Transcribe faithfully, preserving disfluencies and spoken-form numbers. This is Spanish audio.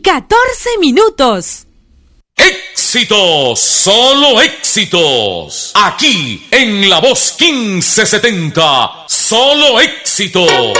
catorce minutos. Éxitos, solo éxitos. Aquí en La Voz quince setenta, solo éxitos.